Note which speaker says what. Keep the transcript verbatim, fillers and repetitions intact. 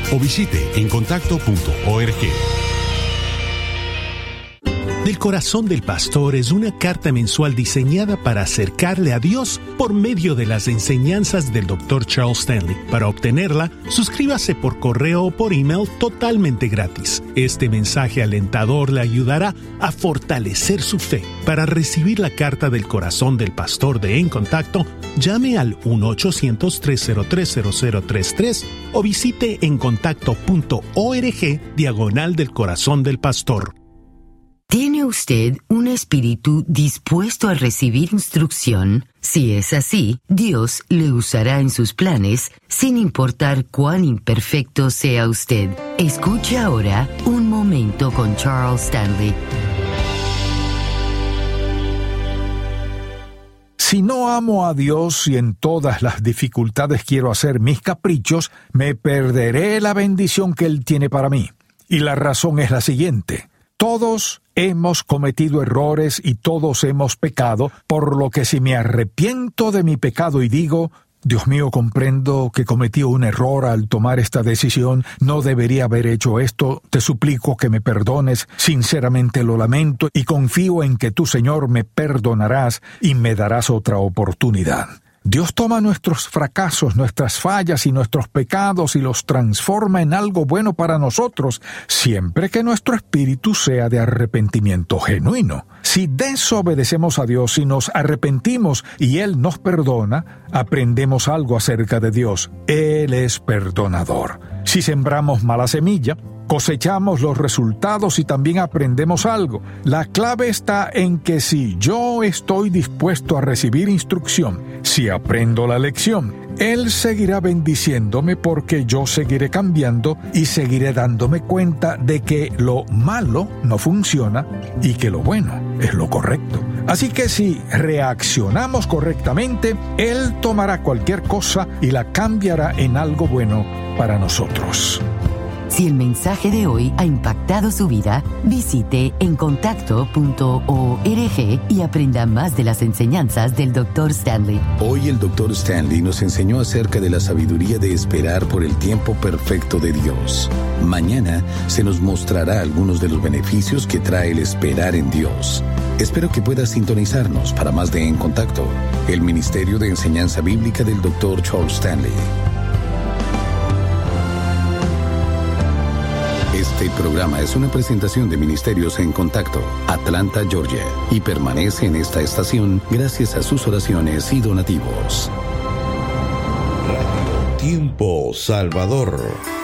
Speaker 1: o visite en contacto punto org. Del Corazón del Pastor es una carta mensual diseñada para acercarle a Dios por medio de las enseñanzas del doctor Charles Stanley. Para obtenerla, suscríbase por correo o por email totalmente gratis. Este mensaje alentador le ayudará a fortalecer su fe. Para recibir la carta del Corazón del Pastor de En Contacto, llame al uno ochocientos, tres cero tres, cero cero tres tres o visite en contacto punto org diagonal del Corazón del Pastor.
Speaker 2: ¿Tiene usted un espíritu dispuesto a recibir instrucción? Si es así, Dios le usará en sus planes, sin importar cuán imperfecto sea usted. Escuche ahora Un Momento con Charles Stanley.
Speaker 3: Si no amo a Dios y en todas las dificultades quiero hacer mis caprichos, me perderé la bendición que Él tiene para mí. Y la razón es la siguiente. Todos hemos cometido errores y todos hemos pecado, por lo que si me arrepiento de mi pecado y digo, Dios mío, comprendo que cometí un error al tomar esta decisión, no debería haber hecho esto, te suplico que me perdones, sinceramente lo lamento y confío en que tú, Señor, me perdonarás y me darás otra oportunidad. Dios toma nuestros fracasos, nuestras fallas y nuestros pecados y los transforma en algo bueno para nosotros, siempre que nuestro espíritu sea de arrepentimiento genuino. Si desobedecemos a Dios y nos arrepentimos y Él nos perdona, aprendemos algo acerca de Dios. Él es perdonador. Si sembramos mala semilla, cosechamos los resultados y también aprendemos algo. La clave está en que si yo estoy dispuesto a recibir instrucción, si aprendo la lección, Él seguirá bendiciéndome porque yo seguiré cambiando y seguiré dándome cuenta de que lo malo no funciona y que lo bueno es lo correcto. Así que si reaccionamos correctamente, Él tomará cualquier cosa y la cambiará en algo bueno para nosotros.
Speaker 2: Si el mensaje de hoy ha impactado su vida, visite en contacto punto org y aprenda más de las enseñanzas del doctor Stanley.
Speaker 4: Hoy el doctor Stanley nos enseñó acerca de la sabiduría de esperar por el tiempo perfecto de Dios. Mañana se nos mostrará algunos de los beneficios que trae el esperar en Dios. Espero que puedas sintonizarnos para más de En Contacto, el Ministerio de Enseñanza Bíblica del doctor Charles Stanley. Este programa es una presentación de Ministerios En Contacto, Atlanta, Georgia, y permanece en esta estación gracias a sus oraciones y donativos.
Speaker 5: Tiempo Salvador.